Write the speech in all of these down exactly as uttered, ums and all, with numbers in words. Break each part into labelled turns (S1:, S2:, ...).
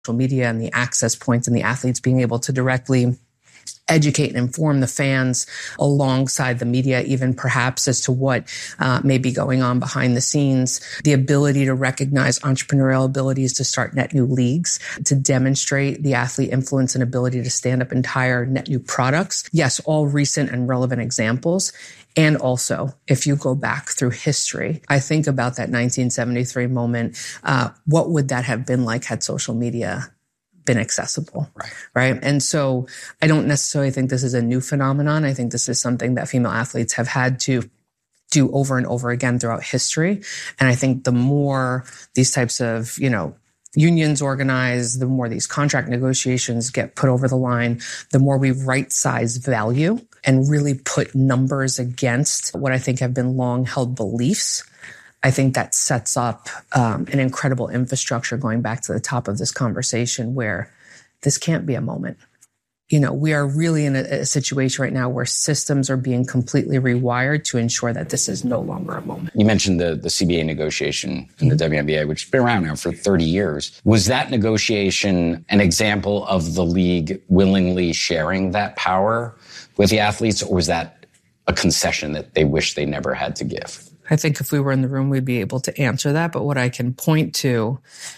S1: media and the access points and the athletes being able to directly educate and inform the fans alongside the media, even perhaps as to what uh, may be going on behind the scenes, the ability to recognize entrepreneurial abilities to start net new leagues, to demonstrate the athlete influence and ability to stand up entire net new products. Yes, all recent and relevant examples. And also, if you go back through history, I think about that nineteen seventy-three moment. Uh, what would that have been like had social media been accessible?
S2: Right.
S1: Right. And so I don't necessarily think this is a new phenomenon. I think this is something that female athletes have had to do over and over again throughout history. And I think the more these types of, you know, unions organize, the more these contract negotiations get put over the line, the more we right-size value and really put numbers against what I think have been long-held beliefs. I think that sets up um, an incredible infrastructure, going back to the top of this conversation, where this can't be a moment. You know, we are really in a, a situation right now where systems are being completely rewired to ensure that this is no longer a moment. You
S2: mentioned the, the C B A negotiation in the W N B A, which has been around now for thirty years. Was that negotiation an example of the league willingly sharing that power with the athletes, or was that a concession that they wish they never had to give?
S1: I think if we were in the room, we'd be able to answer that. But what I can point to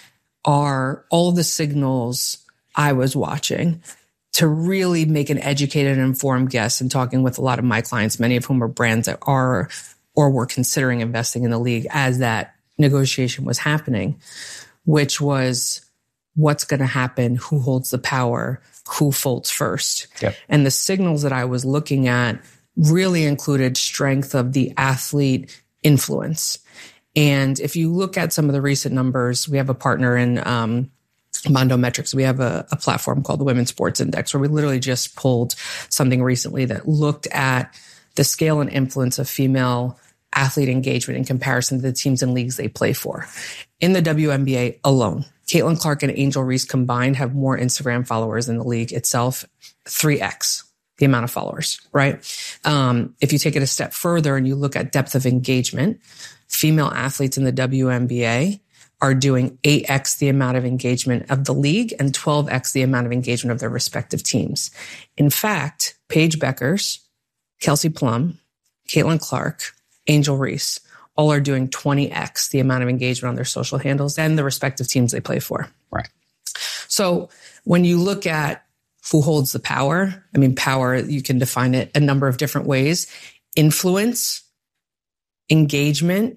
S1: are all the signals I was watching to really make an educated and informed guess, and talking with a lot of my clients, many of whom are brands that are or were considering investing in the league as that negotiation was happening, which was what's going to happen, who holds the power, who folds first.
S2: Yep.
S1: And the signals that I was looking at really included strength of the athlete influence. And if you look at some of the recent numbers, we have a partner in um, Mondo Metrics. We have a, a platform called the Women's Sports Index, where we literally just pulled something recently that looked at the scale and influence of female athlete engagement in comparison to the teams and leagues they play for. In the W N B A alone, Caitlin Clark and Angel Reese combined have more Instagram followers than the league itself, three x the amount of followers, right? Um, if you take it a step further and you look at depth of engagement, female athletes in the W N B A are doing eight x the amount of engagement of the league and twelve x the amount of engagement of their respective teams. In fact, Paige Beckers, Kelsey Plum, Caitlin Clark, Angel Reese, all are doing twenty x the amount of engagement on their social handles and the respective teams they play for.
S2: Right.
S1: So when you look at who holds the power, I mean, power, you can define it a number of different ways. Influence, engagement,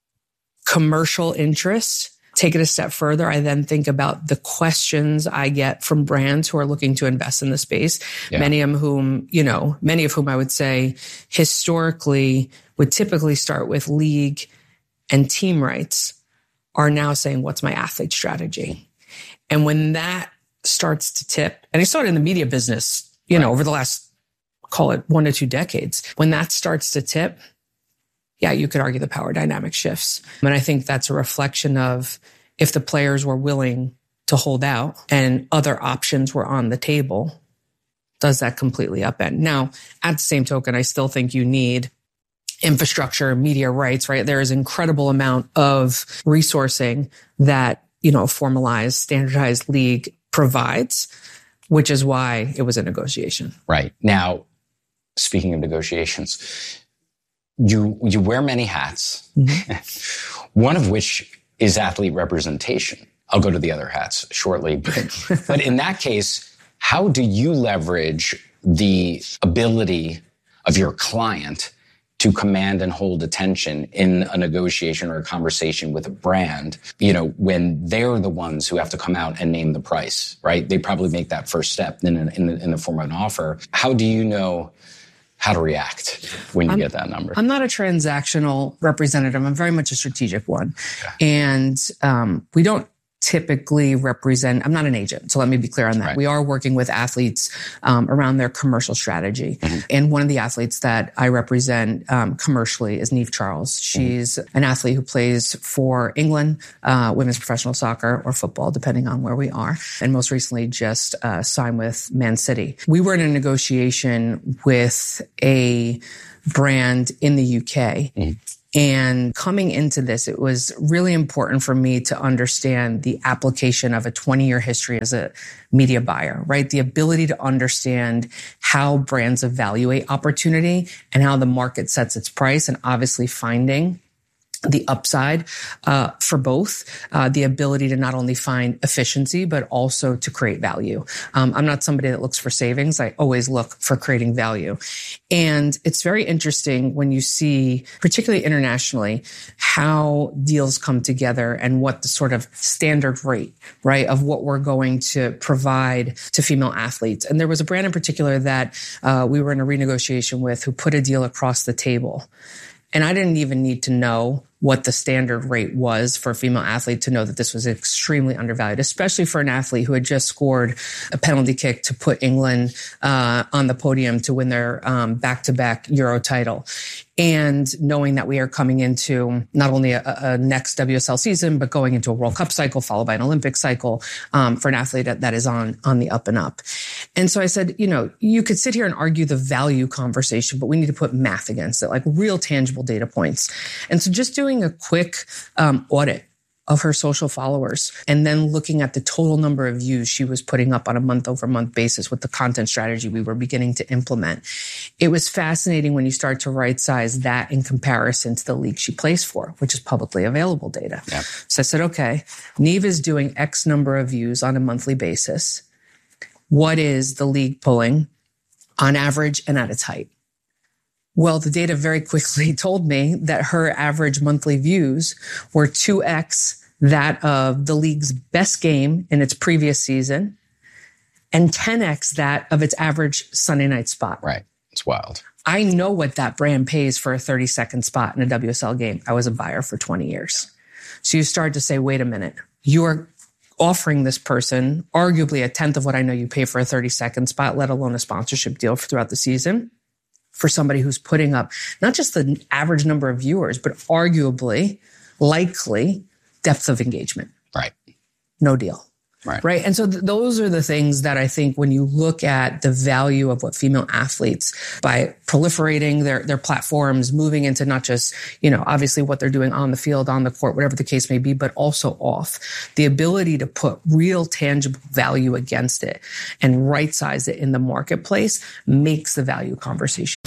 S1: commercial interest. Take it a step further. I then think about the questions I get from brands who are looking to invest in the space. Yeah. Many of whom, you know, many of whom I would say historically would typically start with league and team rights, are now saying, what's my athlete strategy? And when that starts to tip, and I saw it in the media business, you right. know, over the last, call it one to two decades, when that starts to tip, yeah, you could argue the power dynamic shifts. And I think that's a reflection of if the players were willing to hold out and other options were on the table, does that completely upend? Now, at the same token, I still think you need infrastructure, media rights, right? There is an incredible amount of resourcing that, you know, a formalized, standardized league provides, which is why it was a negotiation.
S2: Right. Now, speaking of negotiations, You you wear many hats, mm-hmm. one of which is athlete representation. I'll go to the other hats shortly. But, but in that case, how do you leverage the ability of your client to command and hold attention in a negotiation or a conversation with a brand, you know, when they're the ones who have to come out and name the price, right? They probably make that first step in, in, in the form of an offer. How do you know how to react when you
S1: I'm,
S2: get that number?
S1: I'm not a transactional representative. I'm very much a strategic one. Okay. And um, we don't typically represent, I'm not an agent, so let me be clear on that. Right. We are working with athletes um, around their commercial strategy. Mm-hmm. And one of the athletes that I represent um, commercially is Niamh Charles. She's mm-hmm. an athlete who plays for England, uh, women's professional soccer or football, depending on where we are. And most recently just uh, signed with Man City. We were in a negotiation with a brand in the U K. Mm-hmm. And coming into this, it was really important for me to understand the application of a twenty year history as a media buyer, right? The ability to understand how brands evaluate opportunity and how the market sets its price, and obviously finding the upside uh, for both, uh, the ability to not only find efficiency, but also to create value. Um, I'm not somebody that looks for savings. I always look for creating value. And it's very interesting when you see, particularly internationally, how deals come together and what the sort of standard rate, right, of what we're going to provide to female athletes. And there was a brand in particular that uh, we were in a renegotiation with who put a deal across the table. And I didn't even need to know what the standard rate was for a female athlete to know that this was extremely undervalued, especially for an athlete who had just scored a penalty kick to put England uh, on the podium to win their um, back-to-back Euro title. And knowing that we are coming into not only a, a next W S L season, but going into a World Cup cycle followed by an Olympic cycle um, for an athlete that, that is on, on the up and up. And so I said, you know, you could sit here and argue the value conversation, but we need to put math against it, like real tangible data points. And so just doing a quick um, audit of her social followers and then looking at the total number of views she was putting up on a month over month basis with the content strategy we were beginning to implement. It was fascinating when you start to right size that in comparison to the league she plays for, which is publicly available data. Yeah. So I said, okay, Niamh is doing X number of views on a monthly basis. What is the league pulling on average and at its height? Well, the data very quickly told me that her average monthly views were two X that of the league's best game in its previous season and ten X that of its average Sunday night spot.
S2: Right. It's wild.
S1: I know what that brand pays for a thirty second spot in a W S L game. I was a buyer for twenty years. So you start to say, wait a minute, you're offering this person arguably a tenth of what I know you pay for a thirty second spot, let alone a sponsorship deal throughout the season, for somebody who's putting up not just the average number of viewers, but arguably, likely, depth of engagement.
S2: Right.
S1: No deal.
S2: Right.
S1: Right. And so th- those are the things that I think when you look at the value of what female athletes, by proliferating their, their platforms, moving into not just, you know, obviously what they're doing on the field, on the court, whatever the case may be, but also off, the ability to put real tangible value against it and right size it in the marketplace makes the value conversation